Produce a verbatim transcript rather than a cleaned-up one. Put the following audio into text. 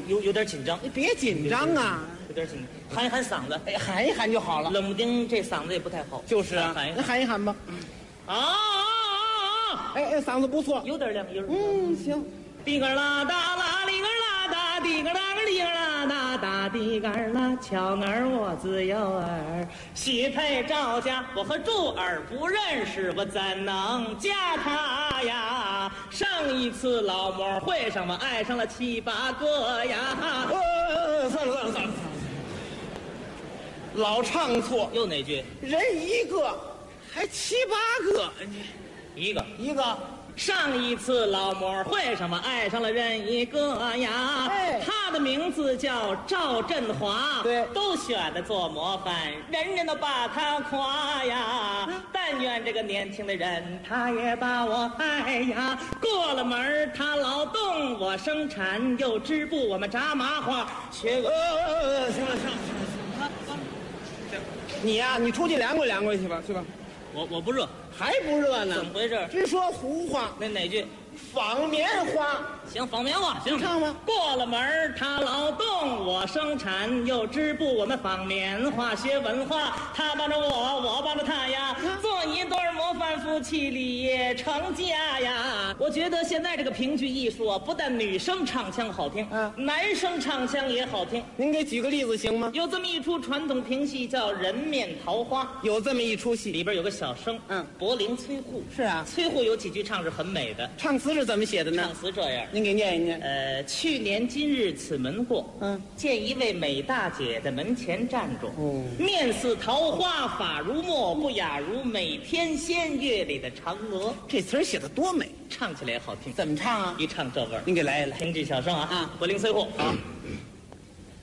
有有点紧张。 你别紧张啊， 有点紧张，喊一喊嗓子。 哎，喊一喊就好了。 冷不丁这嗓子也不太好。 就是啊， 喊一喊。 那喊一喊吧。 啊啊啊！ 哎哎，嗓子不错， 有点亮音。 嗯，行。 滴个啦哒啦，哩个啦哒，滴个啦个哩个啦哒哒，滴个啦，巧儿我自幼儿，许配赵家，我和柱儿不认识，我怎能嫁他呀？上一次老模会上我爱上了七八个呀。 呃，算了算了算了，老唱错， 又哪句？ 人一个，还七八个， 一个一个。 上一次老模会上我爱上了人一个呀， 哎， 他的名字叫赵振华， 对， 都选的做模范，人人都把他夸呀。嗯、但愿这个年轻的人，他也把我爱呀。过了门他劳动，我生产，又织布，我们炸麻花，学个。 呃，行了行了行了，你呀、啊，你出去凉快凉快去吧，去吧。 我我不热。 还不热呢？ 怎么回事？ 只说胡话。 那哪句？ 纺棉花。 行，纺棉花行。 唱吧。 过了门他劳动，我生产，又织布，我们纺棉花，学文化。他帮着我，我帮着他呀，做一对模范夫妻，立业成家呀。我觉得现在这个评剧艺术啊，不但女生唱腔好听，嗯，男生唱腔也好听。 您给举个例子行吗？ 有这么一出传统评戏叫《人面桃花》， 有这么一出戏， 里边有个小生，嗯，柏林崔护。 是啊， 崔护有几句唱是很美的。 唱词是怎么写的呢？ 唱词这样， 您给念一念。 呃，去年今日此门过，嗯，见一位美大姐在门前站着，哦，面似桃花，发如墨，不亚如每天仙月里的嫦娥。 这词儿写的多美， 唱起来也好听。 怎么唱啊？ 一唱这味儿， 您给来一来。 听这小声啊，啊，柏林崔护啊。